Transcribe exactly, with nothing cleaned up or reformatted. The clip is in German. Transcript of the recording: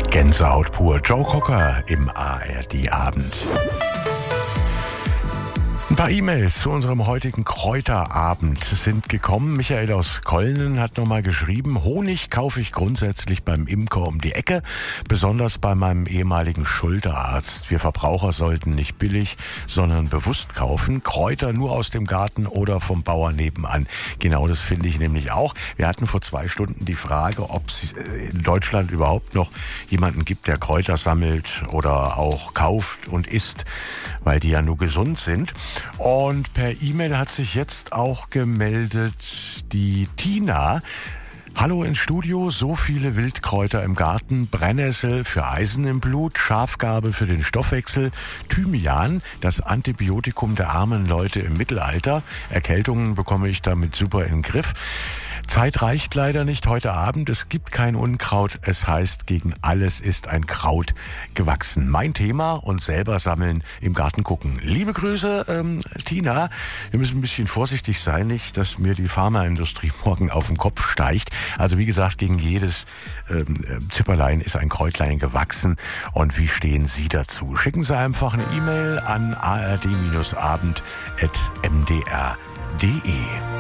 Gänsehaut pur. Joe Cocker im A R D-Abend. Ein paar E-Mails zu unserem heutigen Kräuterabend sind gekommen. Michael aus Kollnen hat nochmal geschrieben: Honig kaufe ich grundsätzlich beim Imker um die Ecke, besonders bei meinem ehemaligen Schulterarzt. Wir Verbraucher sollten nicht billig, sondern bewusst kaufen. Kräuter nur aus dem Garten oder vom Bauern nebenan. Genau das finde ich nämlich auch. Wir hatten vor zwei Stunden die Frage, ob es in Deutschland überhaupt noch jemanden gibt, der Kräuter sammelt oder auch kauft und isst, weil die ja nur gesund sind. Und per E-Mail hat sich jetzt auch gemeldet die Tina. Hallo ins Studio, so viele Wildkräuter im Garten, Brennnessel für Eisen im Blut, Schafgarbe für den Stoffwechsel, Thymian, das Antibiotikum der armen Leute im Mittelalter. Erkältungen bekomme ich damit super in den Griff. Zeit reicht leider nicht heute Abend. Es gibt kein Unkraut. Es heißt, gegen alles ist ein Kraut gewachsen. Mein Thema: und selber sammeln, im Garten gucken. Liebe Grüße, ähm, Tina. Wir müssen ein bisschen vorsichtig sein, nicht, dass mir die Pharmaindustrie morgen auf den Kopf steigt. Also wie gesagt, gegen jedes ähm, Zipperlein ist ein Kräutlein gewachsen. Und wie stehen Sie dazu? Schicken Sie einfach eine E-Mail an a r d abend at m d r punkt d e.